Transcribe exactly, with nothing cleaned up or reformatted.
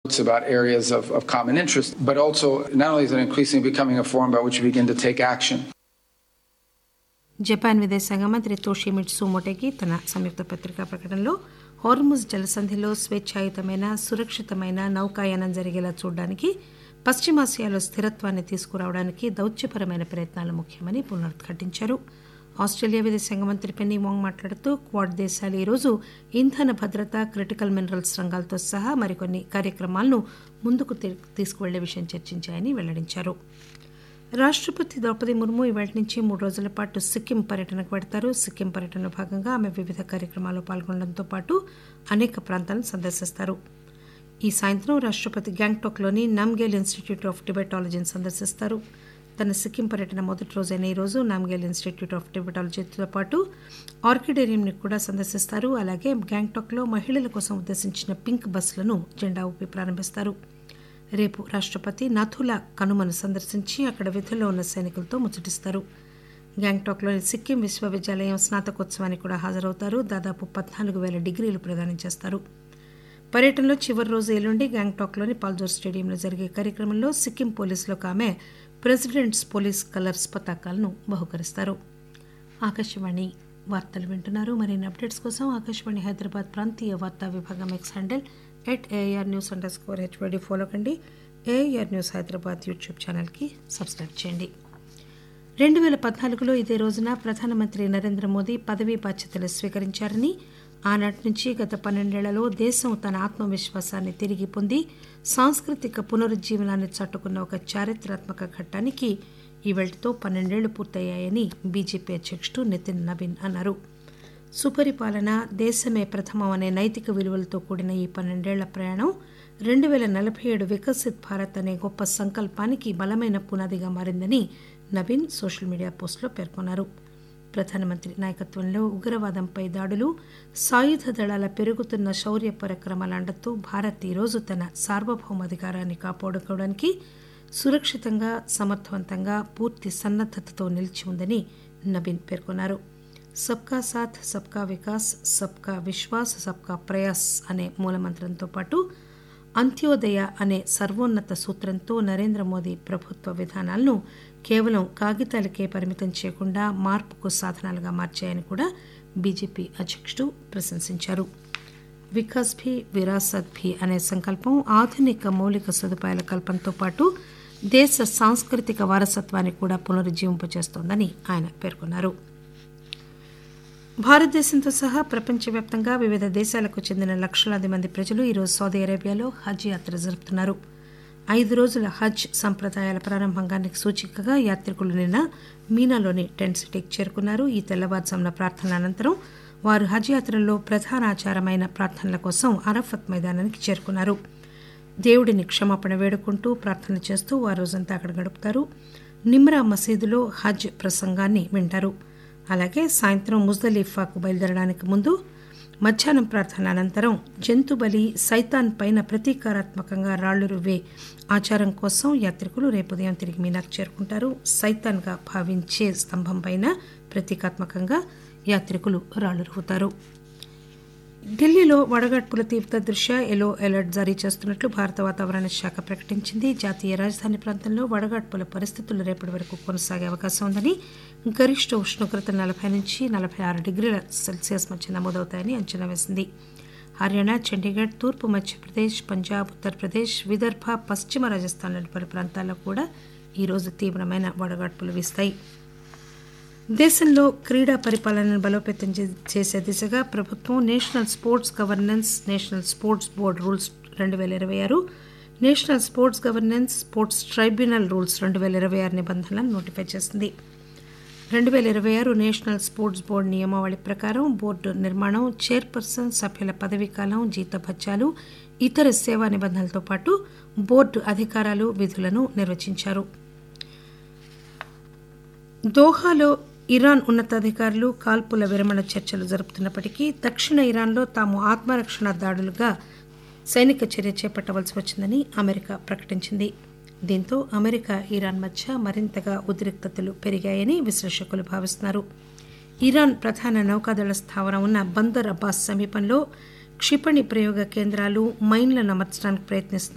It's about areas of, of common interest, but also not only is it increasingly becoming a forum by which we begin to take action. Japan విదేశాంగ మంత్రి Toshimitsu Motegi తన సంయుక్త పత్రికా ప్రకటనలో Hormuz జలసంధిలో స్వేచ్ఛాయుతమైన సురక్షితమైన నౌకాయానం జరిగేలా చూడడానికి పశ్చిమాసియాలో స్థిరత్వాన్ని తీసుకురావడానికి దౌత్యపరమైన ప్రయత్నాలు ముఖ్యమని పునరుద్ఘాటించారు. ఆస్ట్రేలియా విదేశాంగ మంత్రి పెన్నీ వాంగ్ మాట్లాడుతూ క్వాడ్ దేశాలు ఈరోజు ఇంధన భద్రత, క్రిటికల్ మినరల్స్ రంగాలతో సహా మరికొన్ని కార్యక్రమాలను ముందుకు తీసుకువెళ్లే విషయం చర్చించాయని వెల్లడించారు. రాష్టపతి ద్రౌపది ముర్ము ఇవాళ నుంచి మూడు రోజుల పాటు సిక్కిం పర్యటనకు పెడతారు. సిక్కిం పర్యటనలో భాగంగా ఆమె వివిధ కార్యక్రమాల్లో పాల్గొనడంతో పాటు అనేక ప్రాంతాలను సందర్శిస్తారు. ఈ సాయంత్రం రాష్టపతి గ్యాంగ్టాక్లోని నామ్గేల్ ఇన్స్టిట్యూట్ ఆఫ్ టిబెటాలజీని సందర్శిస్తారు. తన సిక్కిం పర్యటన మొదటి రోజైన ఈ రోజు నామ్గేల్ ఇన్స్టిట్యూట్ ఆఫ్ టిబెటాలజీతో పాటు ఆర్కిడేరియంని కూడా సందర్శిస్తారు. అలాగే గ్యాంగ్టాక్లో మహిళల కోసం ఉద్దేశించిన పింక్ బస్సులను జెండా ఊపి ప్రారంభిస్తారు. రేపు రాష్టపతి నథులా కనుమను సందర్శించి అక్కడ విధుల్లో ఉన్న సైనికులతో ముచ్చటిస్తారు. గ్యాంగ్టాక్లోని సిక్కిం విశ్వవిద్యాలయం స్నాతకోత్సవానికి కూడా హాజరవుతారు. దాదాపు పద్నాలుగు వేల డిగ్రీలు ప్రదానం చేస్తారు. పర్యటనలో చివరి రోజు ఎల్లుండి గ్యాంగ్టాక్లోని పాల్జోర్ స్టేడియంలో జరిగే కార్యక్రమంలో సిక్కిం పోలీసులకు ఆమె ప్రెసిడెంట్స్ పోలీస్ కలర్స్ పతాకాలను బహుకరిస్తారు. ఆకాశవాణి వార్తలు వింటున్నారు. మరిన్ని అప్డేట్స్ కోసం ఆకాశవాణి హైదరాబాద్ ప్రాంతీయ వార్తా విభాగం X handle at AR news under score HYD follow కండి. ఏఆర్ న్యూస్ హైదరాబాద్ యూట్యూబ్ ఛానల్కి సబ్స్క్రైబ్ చేయండి. రెండు వేల పద్నాలుగులో ఇదే రోజున ప్రధానమంత్రి నరేంద్ర మోదీ పదవీ బాధ్యతలు స్వీకరించారని, ఆనాటి నుంచి గత పన్నెండేళ్లలో దేశం తన ఆత్మవిశ్వాసాన్ని తిరిగి పొంది సాంస్కృతిక పునరుజ్జీవనాన్ని చాటుకున్న ఒక చారిత్రాత్మక ఘట్టానికి ఈవేళతో పన్నెండేళ్లు పూర్తయ్యాయని బీజేపీ అధ్యక్షుడు నితిన్ నవీన్ అన్నారు. సుపరిపాలన, దేశమే ప్రథమం అనే నైతిక విలువలతో కూడిన ఈ పన్నెండేళ్ల ప్రయాణం రెండు వేల నలభై ఏడు వికసిత్ భారత్ అనే గొప్ప సంకల్పానికి బలమైన పునాదిగా మారిందని నవీన్ సోషల్ మీడియా పోస్టులో పేర్కొన్నారు. ప్రధానమంత్రి నాయకత్వంలో ఉగ్రవాదంపై దాడులు, సాయుధ దళాల పెరుగుతున్న శౌర్య పరాక్రమాల అండతో భారత్ ఈరోజు తన సార్వభౌమాధికారాన్ని కాపాడుకోవడానికి సురక్షితంగా, సమర్థవంతంగా, పూర్తి సన్నద్దతతో నిలిచి ఉందని నవీన్ పేర్కొన్నారు. సబ్కా సాథ్, సబ్కా వికాస్, సబ్కా విశ్వాస్, సబ్కా ప్రయాస్ అనే మూలమంత్రంతో పాటు అంత్యోదయ అనే సర్వోన్నత సూత్రంతో నరేంద్ర మోదీ ప్రభుత్వ విధానాలను కేవలం కాగితాలకే పరిమితం చేయకుండా మార్పుకు సాధనాలుగా మార్చాయని కూడా బీజేపీ అధ్యక్షుడు ప్రశంసించారు. వికాస్ భీ విరాసత్ భీ అనే సంకల్పం ఆధునిక మౌలిక సదుపాయాల కల్పనతో పాటు దేశ సాంస్కృతిక వారసత్వాన్ని కూడా పునరుజ్జీవింపచేస్తోందని ఆయన పేర్కొన్నారు. భారతదేశంతో సహా ప్రపంచవ్యాప్తంగా వివిధ దేశాలకు చెందిన లక్షలాది మంది ప్రజలు ఈరోజు సౌదీ అరేబియాలో హజ్ యాత్ర జరుపుతున్నారు. ఐదు రోజుల హజ్ సంప్రదాయాల ప్రారంభానికి సూచికగా యాత్రికులు నిన్న మీనాలోని టెంట్ సిటీకి చేరుకున్నారు. ఈ తెల్లవారుజామున ప్రార్థనల అనంతరం వారు హజ్ యాత్రలో ప్రధాన ఆచారమైన ప్రార్థనల కోసం అరఫత్ మైదానానికి చేరుకున్నారు. దేవుడిని క్షమాపణ వేడుకుంటూ ప్రార్థనలు చేస్తూ వారు రోజంతా అక్కడ గడుపుతారు. నిమ్రా మసీదులో హజ్ ప్రసంగాన్ని వింటారు. అలాగే సాయంత్రం ముజ్దలిఫాకు బయలుదేరడానికి ముందు మధ్యాహ్నం ప్రార్థనల అనంతరం జంతుబలి, సైతాన్ పైన ప్రతీకారాత్మకంగా రాళ్లు రువ్వే ఆచారం కోసం యాత్రికులు రేపు ఉదయం తిరిగి మీనాకు చేరుకుంటారు. సైతాన్గా భావించే స్తంభం పైన ప్రతీకాత్మకంగా యాత్రికులు రాళ్లు రువ్వుతారు. ఢిల్లీలో వడగాడ్పుల తీవ్రత దృష్ట్యా ఎల్లో అలర్ట్ జారీ చేస్తున్నట్లు భారత వాతావరణ శాఖ ప్రకటించింది. జాతీయ రాజధాని ప్రాంతంలో వడగాడ్పుల పరిస్థితులు రేపటి వరకు కొనసాగే అవకాశం ఉందని, గరిష్ట ఉష్ణోగ్రత నలభై నుంచి నలభై ఆరు డిగ్రీల సెల్సియస్ మధ్య నమోదవుతాయని అంచనా వేసింది. హర్యానా, చండీగఢ్, తూర్పు మధ్యప్రదేశ్, పంజాబ్, ఉత్తరప్రదేశ్, విదర్భ, పశ్చిమ రాజస్థాన్లోని పలు ప్రాంతాల్లో కూడా ఈరోజు తీవ్రమైన వడగాడ్పులు వీస్తాయి. దేశంలో క్రీడా పరిపాలనను బలోపేతం చేసే దిశగా ప్రభుత్వం national sports governance, national sports board rules రెండు వేల ఇరవై ఆరు, national sports governance, sports tribunal rules రెండు వేల ఇరవై ఆరు నిబంధనలను నోటిఫై చేసింది. రెండు వేల ఇరవై ఆరు నేషనల్ స్పోర్ట్స్ బోర్డు నియమావళి ప్రకారం బోర్డు నిర్మాణం, చైర్పర్సన్, సభ్యుల పదవీకాలం, జీతభత్యాలు, ఇతర సేవా నిబంధనలతో పాటు బోర్డు అధికారాలు, విధులను నిర్వచించారు. దోహాలో ఇరాన్ ఉన్నతాధికారులు కాల్పుల విరమణ చర్చలు జరుపుతున్నప్పటికీ దక్షిణ ఇరాన్లో తాము ఆత్మరక్షణ దాడులుగా సైనిక చర్య చేపట్టవలసి వచ్చిందని అమెరికా ప్రకటించింది. దీంతో అమెరికా, ఇరాన్ మధ్య మరింతగా ఉద్రిక్తతలు పెరిగాయని విశ్లేషకులు భావిస్తున్నారు. ఇరాన్ ప్రధాన నౌకాదళ స్థావరం ఉన్న బందర్ అబ్బాస్ సమీపంలో క్షిపణి ప్రయోగ కేంద్రాలు, మైన్లను అమర్చడానికి ప్రయత్నిస్తున్న